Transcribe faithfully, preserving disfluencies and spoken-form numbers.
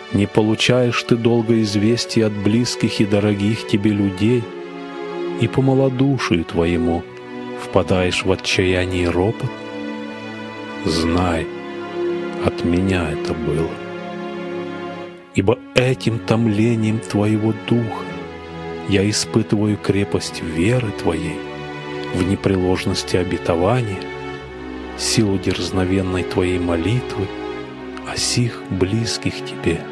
Не получаешь ты долго известий от близких и дорогих тебе людей, и по малодушию твоему впадаешь в отчаяние и ропот? Знай, от меня это было. Ибо этим томлением твоего духа я испытываю крепость веры твоей в непреложности обетования, силу дерзновенной твоей молитвы о сих близких тебе.